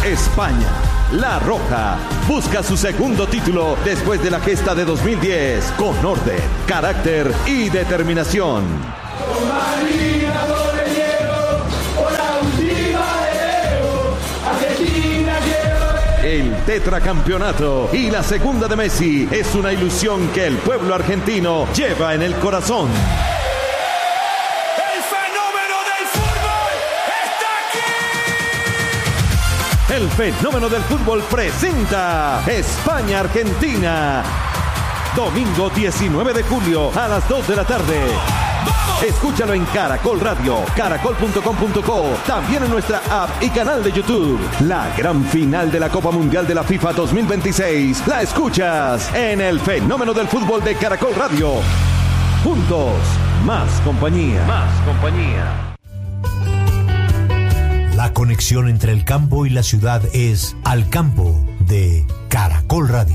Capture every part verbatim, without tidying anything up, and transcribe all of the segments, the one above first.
España. La Roja busca su segundo título después de la gesta de dos mil diez con orden, carácter y determinación. El tetracampeonato y la segunda de Messi es una ilusión que el pueblo argentino lleva en el corazón. ¡El fenómeno del fútbol está aquí! El fenómeno del fútbol presenta España-Argentina. Domingo diecinueve de julio a las dos de la tarde. Escúchalo en Caracol Radio, caracol punto com punto co, también en nuestra app y canal de YouTube. La gran final de la Copa Mundial de la FIFA dos mil veintiséis la escuchas en el fenómeno del fútbol de Caracol Radio. Juntos, más compañía. Más compañía. La conexión entre el campo y la ciudad es Al Campo de Caracol Radio.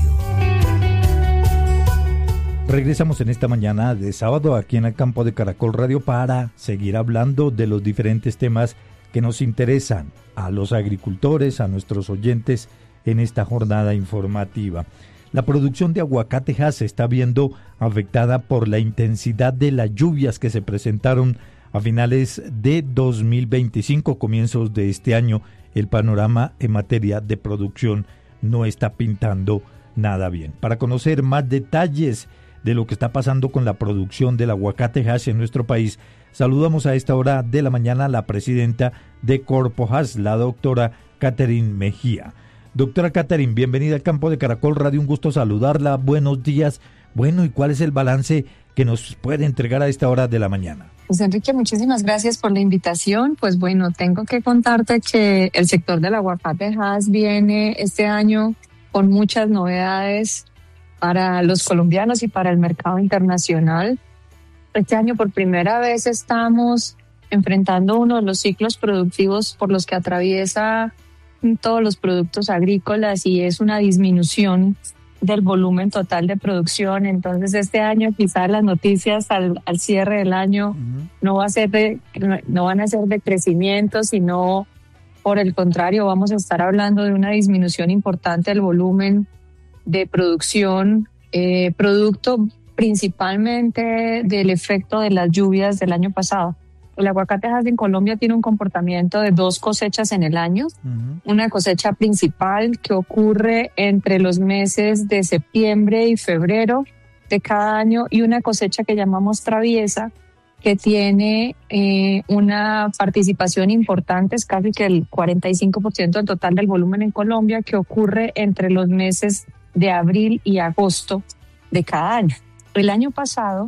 Regresamos en esta mañana de sábado aquí en el campo de Caracol Radio para seguir hablando de los diferentes temas que nos interesan a los agricultores, a nuestros oyentes en esta jornada informativa. La producción de aguacatejas se está viendo afectada por la intensidad de las lluvias que se presentaron a finales de dos mil veinticinco, comienzos de este año. El panorama en materia de producción no está pintando nada bien. Para conocer más detalles de lo que está pasando con la producción del aguacate hash en nuestro país, saludamos a esta hora de la mañana a la presidenta de Corpo Hash, la doctora Catherine Mejía. Doctora Catherine, bienvenida al campo de Caracol Radio, un gusto saludarla, buenos días. Bueno, ¿y cuál es el balance que nos puede entregar a esta hora de la mañana? Pues Enrique, muchísimas gracias por la invitación. Pues bueno, tengo que contarte que el sector del aguacate hash viene este año con muchas novedades para los colombianos y para el mercado internacional. Este año por primera vez estamos enfrentando uno de los ciclos productivos por los que atraviesa todos los productos agrícolas y es una disminución del volumen total de producción. Entonces este año quizás las noticias al, al cierre del año uh-huh. no, va a ser de, no, no van a ser de crecimiento, sino por el contrario vamos a estar hablando de una disminución importante del volumen de producción, eh, producto principalmente del efecto de las lluvias del año pasado. El aguacate hash en Colombia tiene un comportamiento de dos cosechas en el año, uh-huh. una cosecha principal que ocurre entre los meses de septiembre y febrero de cada año y una cosecha que llamamos traviesa, que tiene eh, una participación importante, es casi que el cuarenta y cinco por ciento del total del volumen en Colombia, que ocurre entre los meses de abril y agosto de cada año. El año pasado,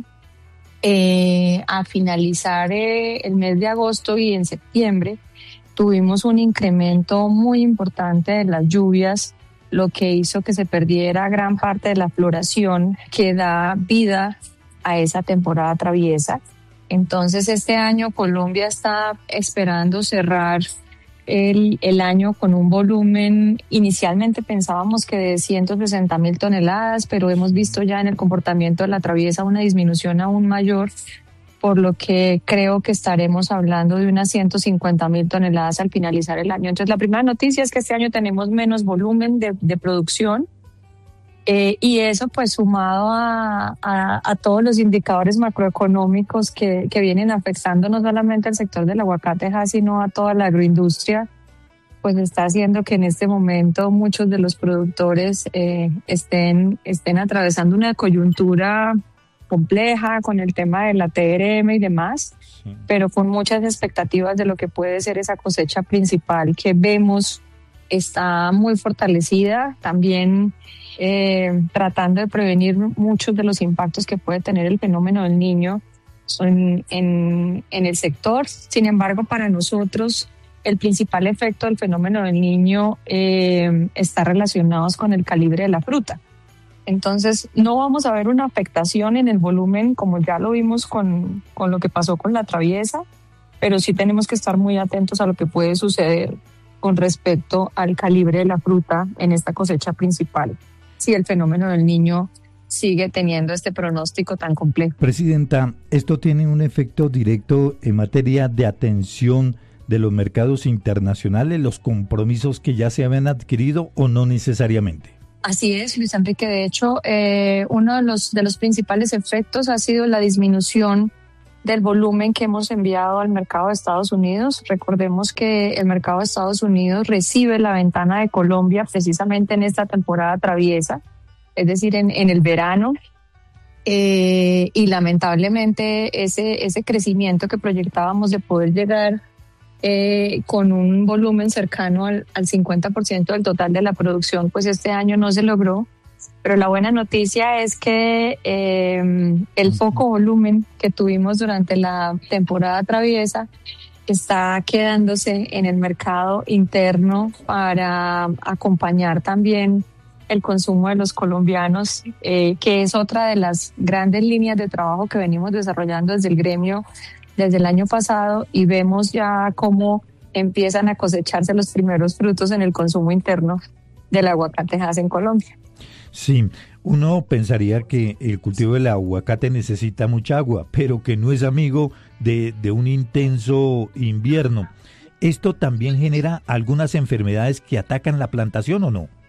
eh, a finalizar eh, el mes de agosto y en septiembre, tuvimos un incremento muy importante de las lluvias, lo que hizo que se perdiera gran parte de la floración que da vida a esa temporada traviesa. Entonces este año Colombia está esperando cerrar el, el año con un volumen, inicialmente pensábamos que de ciento sesenta mil toneladas, pero hemos visto ya en el comportamiento de la traviesa una disminución aún mayor, por lo que creo que estaremos hablando de unas ciento cincuenta mil toneladas al finalizar el año. Entonces la primera noticia es que este año tenemos menos volumen de, de producción. Eh, y eso pues sumado a, a, a todos los indicadores macroeconómicos que, que vienen afectando no solamente al sector del aguacate hash, sino a toda la agroindustria, pues está haciendo que en este momento muchos de los productores eh, estén, estén atravesando una coyuntura compleja con el tema de la T R M y demás, sí. pero con muchas expectativas de lo que puede ser esa cosecha principal que vemos está muy fortalecida, también eh, tratando de prevenir muchos de los impactos que puede tener el fenómeno del Niño en, en, en el sector. Sin embargo, para nosotros el principal efecto del fenómeno del Niño eh, está relacionado con el calibre de la fruta. Entonces no vamos a ver una afectación en el volumen como ya lo vimos con, con lo que pasó con la traviesa, pero sí tenemos que estar muy atentos a lo que puede suceder con respecto al calibre de la fruta en esta cosecha principal, si el fenómeno del Niño sigue teniendo este pronóstico tan complejo. Presidenta, ¿esto tiene un efecto directo en materia de atención de los mercados internacionales, los compromisos que ya se habían adquirido o no necesariamente? Así es, Luis Enrique. De hecho, eh, uno de los, de los principales efectos ha sido la disminución del volumen que hemos enviado al mercado de Estados Unidos. Recordemos que el mercado de Estados Unidos recibe la ventana de Colombia precisamente en esta temporada traviesa, es decir, en, en el verano. Eh, y lamentablemente ese, ese crecimiento que proyectábamos de poder llegar eh, con un volumen cercano al, al cincuenta por ciento del total de la producción, pues este año no se logró. Pero la buena noticia es que eh, el poco volumen que tuvimos durante la temporada traviesa está quedándose en el mercado interno para acompañar también el consumo de los colombianos, eh, que es otra de las grandes líneas de trabajo que venimos desarrollando desde el gremio desde el año pasado, y vemos ya cómo empiezan a cosecharse los primeros frutos en el consumo interno del aguacate Hass en Colombia. Sí, uno pensaría que el cultivo del aguacate necesita mucha agua, pero que no es amigo de, de un intenso invierno. ¿Esto también genera algunas enfermedades que atacan la plantación o no?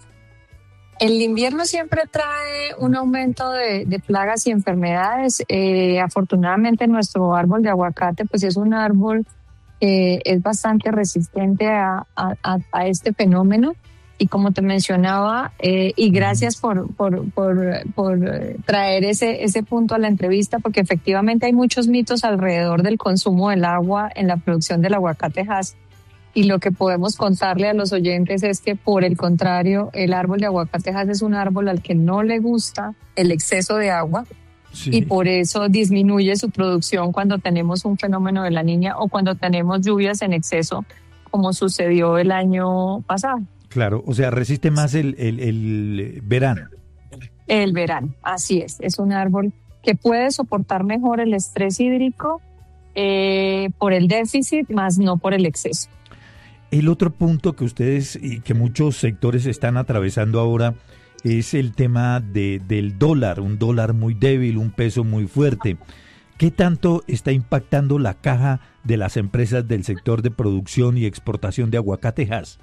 El invierno siempre trae un aumento de, de plagas y enfermedades. Eh, afortunadamente nuestro árbol de aguacate pues es un árbol que es bastante resistente a, a, a este fenómeno. Y como te mencionaba, eh, y gracias por, por, por, por traer ese, ese punto a la entrevista, porque efectivamente hay muchos mitos alrededor del consumo del agua en la producción del aguacate Hass. Y lo que podemos contarle a los oyentes es que, por el contrario, el árbol de aguacate Hass es un árbol al que no le gusta el exceso de agua. Sí. Y por eso disminuye su producción cuando tenemos un fenómeno de la Niña o cuando tenemos lluvias en exceso, como sucedió el año pasado. Claro, o sea, resiste más el, el, el verano. El verano, así es. Es un árbol que puede soportar mejor el estrés hídrico eh, por el déficit, más no por el exceso. El otro punto que ustedes y que muchos sectores están atravesando ahora es el tema de, del dólar, un dólar muy débil, un peso muy fuerte. ¿Qué tanto está impactando la caja de las empresas del sector de producción y exportación de aguacate Hass?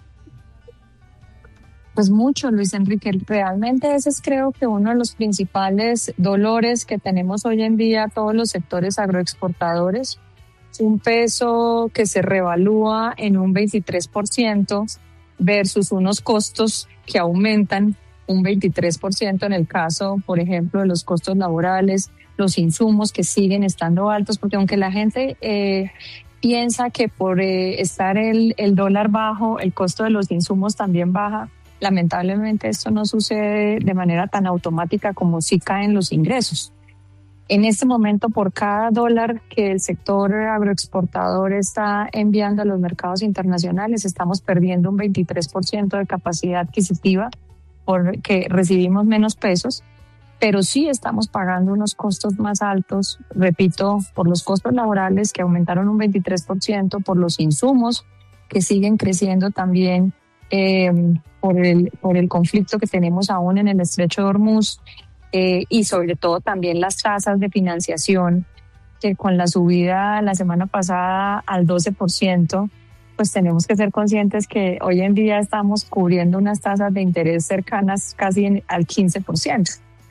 Pues mucho, Luis Enrique. Realmente ese es, creo que, uno de los principales dolores que tenemos hoy en día todos los sectores agroexportadores. Un peso que se revalúa en un veintitrés por ciento versus unos costos que aumentan un veintitrés por ciento en el caso, por ejemplo, de los costos laborales, los insumos que siguen estando altos, porque aunque la gente eh, piensa que por eh, estar el, el dólar bajo, el costo de los insumos también baja, lamentablemente esto no sucede de manera tan automática como sí caen los ingresos. En este momento, por cada dólar que el sector agroexportador está enviando a los mercados internacionales, estamos perdiendo un veintitrés por ciento de capacidad adquisitiva porque recibimos menos pesos, pero sí estamos pagando unos costos más altos, repito, por los costos laborales que aumentaron un veintitrés por ciento, por los insumos que siguen creciendo también, eh, por el, por el conflicto que tenemos aún en el estrecho de Hormuz. Eh, y sobre todo también las tasas de financiación, que con la subida la semana pasada al doce por ciento, pues tenemos que ser conscientes que hoy en día estamos cubriendo unas tasas de interés cercanas casi en, al quince por ciento.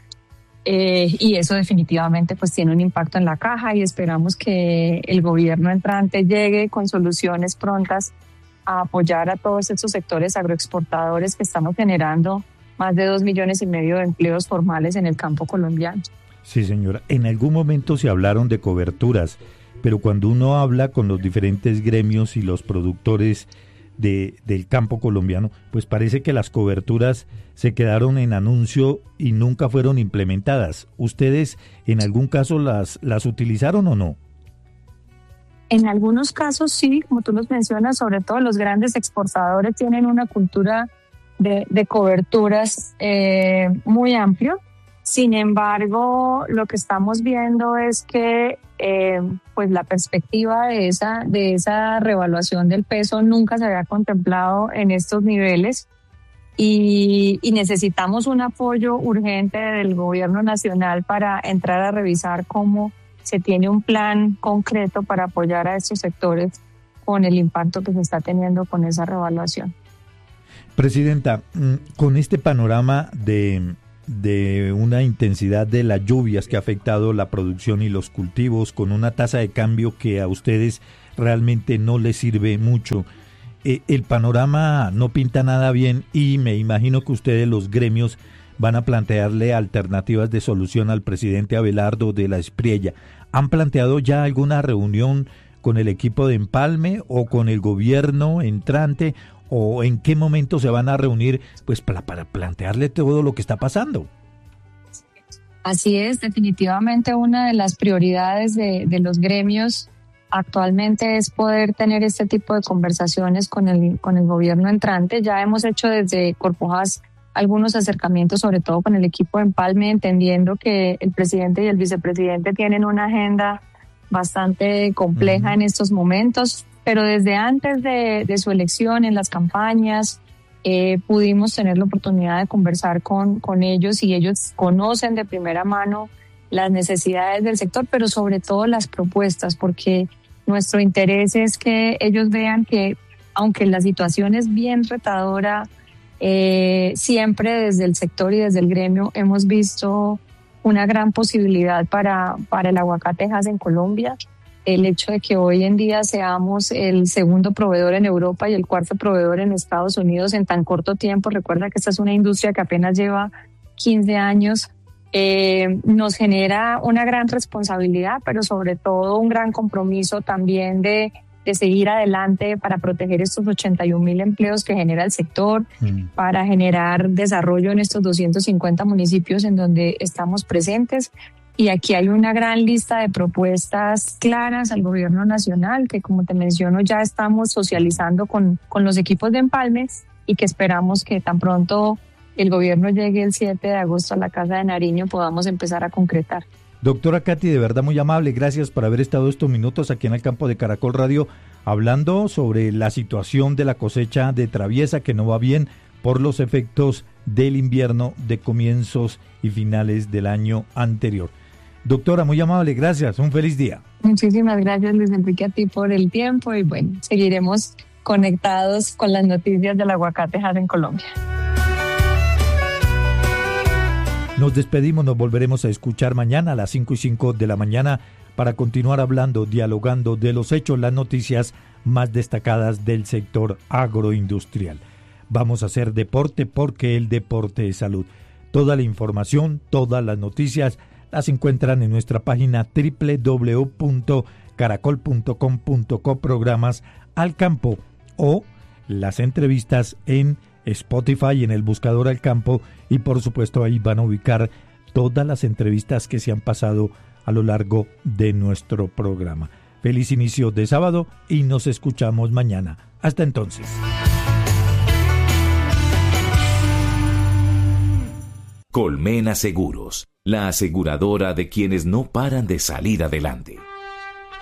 Eh, y eso definitivamente pues tiene un impacto en la caja, y esperamos que el gobierno entrante llegue con soluciones prontas a apoyar a todos estos sectores agroexportadores que estamos generando más de dos millones y medio de empleos formales en el campo colombiano. Sí, señora. En algún momento se hablaron de coberturas, pero cuando uno habla con los diferentes gremios y los productores de, del campo colombiano, pues parece que las coberturas se quedaron en anuncio y nunca fueron implementadas. ¿Ustedes en algún caso las, las utilizaron o no? En algunos casos sí, como tú los mencionas, sobre todo los grandes exportadores tienen una cultura De, de coberturas eh, muy amplio. Sin embargo, lo que estamos viendo es que eh, pues la perspectiva de esa, de esa revaluación del peso nunca se había contemplado en estos niveles, y, y necesitamos un apoyo urgente del gobierno nacional para entrar a revisar cómo se tiene un plan concreto para apoyar a estos sectores con el impacto que se está teniendo con esa revaluación. Presidenta, con este panorama de, de una intensidad de las lluvias que ha afectado la producción y los cultivos, con una tasa de cambio que a ustedes realmente no les sirve mucho, eh, el panorama no pinta nada bien y me imagino que ustedes, los gremios, van a plantearle alternativas de solución al presidente Abelardo de la Espriella. ¿Han planteado ya alguna reunión con el equipo de Empalme o con el gobierno entrante? ¿O en qué momento se van a reunir pues para, para plantearle todo lo que está pasando? Así es, definitivamente una de las prioridades de, de los gremios actualmente es poder tener este tipo de conversaciones con el, con el gobierno entrante. Ya hemos hecho desde Corpojas algunos acercamientos, sobre todo con el equipo de Empalme, entendiendo que el presidente y el vicepresidente tienen una agenda bastante compleja uh-huh. en estos momentos. Pero desde antes de, de su elección, en las campañas, eh, pudimos tener la oportunidad de conversar con, con ellos y ellos conocen de primera mano las necesidades del sector, pero sobre todo las propuestas, porque nuestro interés es que ellos vean que, aunque la situación es bien retadora, eh, siempre desde el sector y desde el gremio hemos visto una gran posibilidad para, para el aguacate Hass en Colombia. El hecho de que hoy en día seamos el segundo proveedor en Europa y el cuarto proveedor en Estados Unidos en tan corto tiempo, recuerda que esta es una industria que apenas lleva quince años, eh, nos genera una gran responsabilidad, pero sobre todo un gran compromiso también de, de seguir adelante para proteger estos ochenta y un mil empleos que genera el sector, mm. para generar desarrollo en estos doscientos cincuenta municipios en donde estamos presentes. Y aquí hay una gran lista de propuestas claras al gobierno nacional que, como te menciono, ya estamos socializando con, con los equipos de Empalme y que esperamos que tan pronto el gobierno llegue el siete de agosto a la Casa de Nariño podamos empezar a concretar. Doctora Katy, de verdad muy amable, gracias por haber estado estos minutos aquí en el campo de Caracol Radio hablando sobre la situación de la cosecha de traviesa que no va bien por los efectos del invierno de comienzos y finales del año anterior. Doctora, muy amable, gracias, un feliz día. Muchísimas gracias, Luis Enrique, a ti por el tiempo y bueno, seguiremos conectados con las noticias del aguacate Hass en Colombia. Nos despedimos, nos volveremos a escuchar mañana a las cinco y cinco de la mañana para continuar hablando, dialogando de los hechos, las noticias más destacadas del sector agroindustrial. Vamos a hacer deporte porque el deporte es salud. Toda la información, todas las noticias las encuentran en nuestra página doble u doble u doble u punto caracol punto com punto co, programas al campo, o las entrevistas en Spotify, en el buscador al campo, y por supuesto ahí van a ubicar todas las entrevistas que se han pasado a lo largo de nuestro programa. Feliz inicio de sábado y nos escuchamos mañana. Hasta entonces. Colmena Seguros, la aseguradora de quienes no paran de salir adelante.